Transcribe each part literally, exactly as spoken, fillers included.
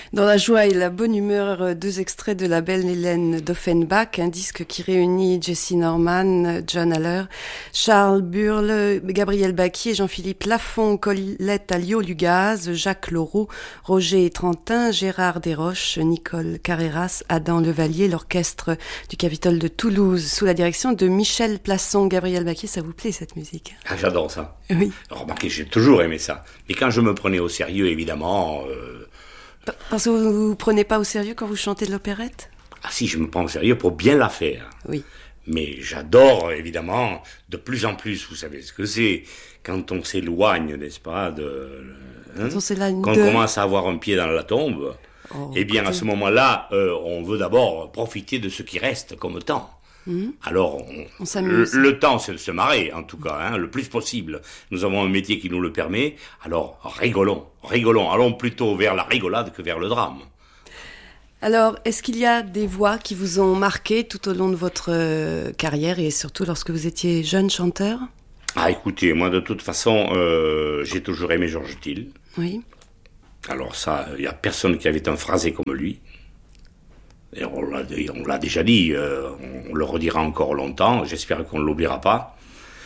Dans la joie et la bonne humeur, deux extraits de La Belle Hélène d'Offenbach, un disque qui réunit Jessye Norman, John Haller, Charles Burle, Gabriel Bacchi et Jean-Philippe Lafont, Colette Alliot-Lugaz, Jacques Laureau, Roger Trentin, Gérard Desroches, Nicole Carreras, Adam Levalier, l'orchestre du Capitole de Toulouse, sous la direction de Michel Plasson. Gabriel Bacchi, ça vous plaît cette musique? Ah, j'adore ça. Oui. Remarquez, j'ai toujours aimé ça. Et quand je me prenais au sérieux, évidemment... Euh... Parce que vous ne vous prenez pas au sérieux quand vous chantez de l'opérette? Ah si, je me prends au sérieux pour bien la faire. Oui. Mais j'adore, évidemment, de plus en plus, vous savez ce que c'est, quand on s'éloigne, n'est-ce pas, de... Hein, quand on s'éloigne Quand de... on commence à avoir un pied dans la tombe, oh, eh bien, écoutez. À ce moment-là, euh, on veut d'abord profiter de ce qui reste comme temps. Mmh. Alors, on, on s'amuse. Le, le temps, c'est de se marrer, en tout cas, hein, le plus possible. Nous avons un métier qui nous le permet, alors rigolons, rigolons. Allons plutôt vers la rigolade que vers le drame. Alors, est-ce qu'il y a des voix qui vous ont marqué tout au long de votre euh, carrière et surtout lorsque vous étiez jeune chanteur? Ah, écoutez, moi, de toute façon, euh, j'ai toujours aimé Georges Thill. Oui. Alors ça, il n'y a personne qui avait un phrasé comme lui. Et on l'a, on l'a déjà dit, euh, on le redira encore longtemps, j'espère qu'on ne l'oubliera pas.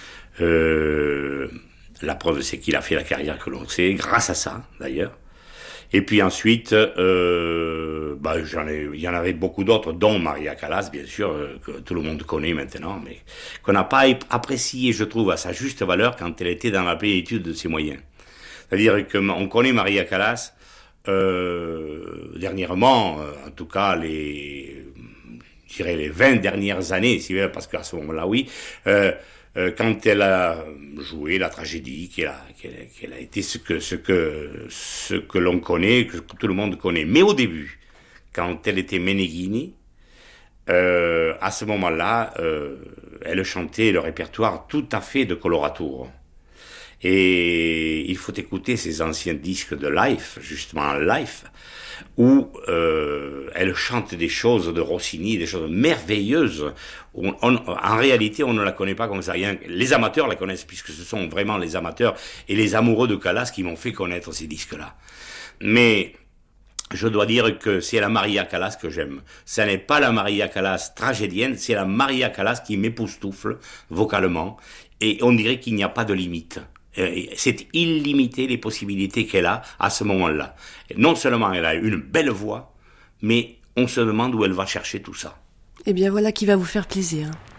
Euh, la preuve, c'est qu'il a fait la carrière que l'on sait, grâce à ça, d'ailleurs. Et puis ensuite, euh, bah, j'en ai, il y en avait beaucoup d'autres, dont Maria Callas, bien sûr, euh, que tout le monde connaît maintenant, mais qu'on n'a pas apprécié, je trouve, à sa juste valeur quand elle était dans la plénitude de ses moyens. C'est-à-dire qu'on connaît Maria Callas, Euh, dernièrement, euh, en tout cas les, je dirais les vingt dernières années, si vous voulez, parce qu'à ce moment-là, oui, euh, euh, quand elle a joué la tragédie, qu'elle a, qu'elle, qu'elle a été ce que, ce que, ce que l'on connaît, que tout le monde connaît. Mais au début, quand elle était Meneghini, euh, à ce moment-là, euh, elle chantait le répertoire tout à fait de coloratour. Et il faut écouter ces anciens disques de Life, justement Life, où euh, elle chante des choses de Rossini, des choses merveilleuses. On, on, en réalité, on ne la connaît pas comme ça. Les amateurs la connaissent, puisque ce sont vraiment les amateurs et les amoureux de Callas qui m'ont fait connaître ces disques-là. Mais je dois dire que c'est la Maria Callas que j'aime. Ce n'est pas la Maria Callas tragédienne, c'est la Maria Callas qui m'époustoufle vocalement. Et on dirait qu'il n'y a pas de limite. C'est illimité les possibilités qu'elle a à ce moment-là. Non seulement elle a une belle voix, mais on se demande où elle va chercher tout ça. Eh bien voilà qui va vous faire plaisir.